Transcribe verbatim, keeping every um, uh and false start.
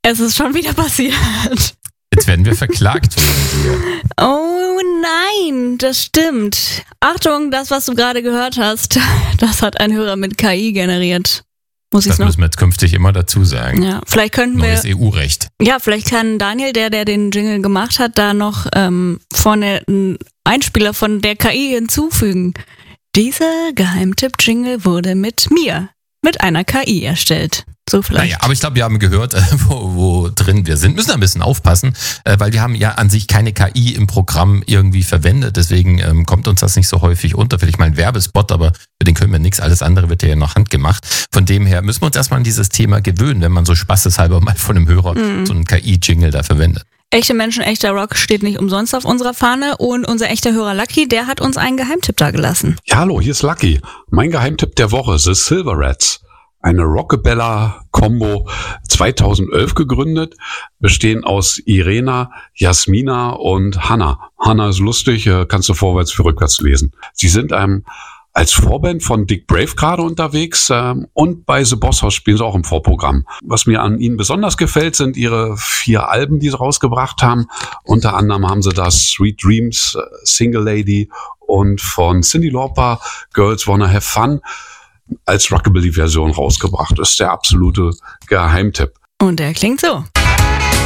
Es ist schon wieder passiert. Jetzt werden wir verklagt wegen dir. Oh nein, das stimmt. Achtung, das, was du gerade gehört hast, das hat ein Hörer mit K I generiert. Muss Das ich's noch? müssen wir jetzt künftig immer dazu sagen. Ja, vielleicht könnten Neues wir. E U-Recht. Ja, vielleicht kann Daniel, der, der den Jingle gemacht hat, da noch ähm, vorne einen Einspieler von der K I hinzufügen. Dieser Geheimtipp-Jingle wurde mit mir, mit einer K I erstellt. So vielleicht. Naja, aber ich glaube, wir haben gehört, äh, wo, wo drin wir sind. Müssen ein bisschen aufpassen, äh, weil wir haben ja an sich keine K I im Programm irgendwie verwendet. Deswegen ähm, kommt uns das nicht so häufig unter. Vielleicht mal ein Werbespot, aber für den können wir nichts. Alles andere wird ja noch handgemacht. Von dem her müssen wir uns erstmal an dieses Thema gewöhnen, wenn man so spaßeshalber mal von einem Hörer Mhm. so einen K I-Jingle da verwendet. Echte Menschen, echter Rock steht nicht umsonst auf unserer Fahne und unser echter Hörer Lucky, der hat uns einen Geheimtipp da gelassen. Ja, hallo, hier ist Lucky. Mein Geheimtipp der Woche, The Silver Rats. Eine Rockabella-Combo zweitausendelf gegründet, bestehen aus Irena, Jasmina und Hannah. Hannah ist lustig, äh, kannst du vorwärts wie rückwärts lesen. Sie sind ähm, als Vorband von Dick Brave gerade unterwegs ähm, und bei The Boss House spielen sie auch im Vorprogramm. Was mir an ihnen besonders gefällt, sind ihre vier Alben, die sie rausgebracht haben. Unter anderem haben sie das Sweet Dreams, äh, Single Lady und von Cyndi Lauper Girls Wanna Have Fun als Rockabilly-Version rausgebracht. Das ist der absolute Geheimtipp. Und der klingt so.